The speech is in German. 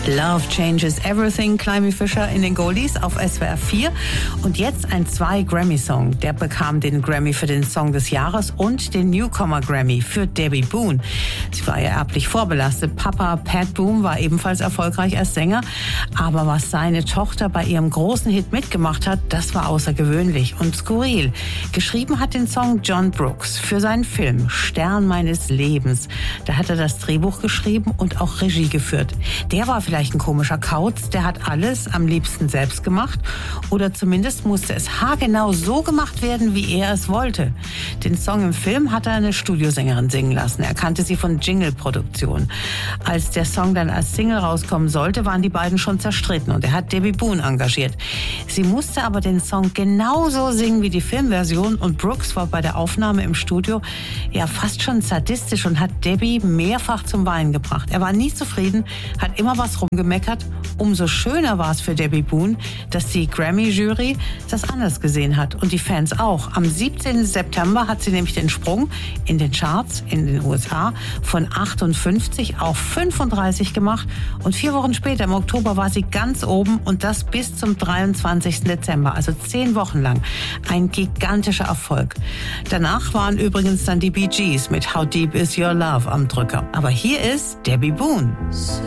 Love Changes Everything, Climby Fisher in den Goldies auf SWR 4. Und jetzt ein 2-Grammy-Song. Der bekam den Grammy für den Song des Jahres und den Newcomer Grammy für Debbie Boone. Sie war ja erblich vorbelastet. Papa Pat Boone war ebenfalls erfolgreich als Sänger. Aber was seine Tochter bei ihrem großen Hit mitgemacht hat, das war außergewöhnlich und skurril. Geschrieben hat den Song John Brooks für seinen Film Stern meines Lebens. Da hat er das Drehbuch geschrieben und auch Regie geführt. Der war vielleicht ein komischer Kauz, der hat alles am liebsten selbst gemacht oder zumindest musste es haargenau so gemacht werden, wie er es wollte. Den Song im Film hat er eine Studiosängerin singen lassen. Er kannte sie von Jingle-Produktion. Als der Song dann als Single rauskommen sollte, waren die beiden schon zerstritten und er hat Debbie Boone engagiert. Sie musste aber den Song genauso singen wie die Filmversion und Brooks war bei der Aufnahme im Studio ja fast schon sadistisch und hat Debbie mehrfach zum Weinen gebracht. Er war nie zufrieden, hat immer was rumgemeckert. Umso schöner war es für Debbie Boone, dass die Grammy-Jury das anders gesehen hat und die Fans auch. Am 17. September hat sie nämlich den Sprung in den Charts in den USA von 58 auf 35 gemacht und 4 Wochen später, im Oktober, war sie ganz oben und das bis zum 23. Dezember, also 10 Wochen lang. Ein gigantischer Erfolg. Danach waren übrigens dann die Bee Gees mit How Deep Is Your Love am Drücker. Aber hier ist Debbie Boone.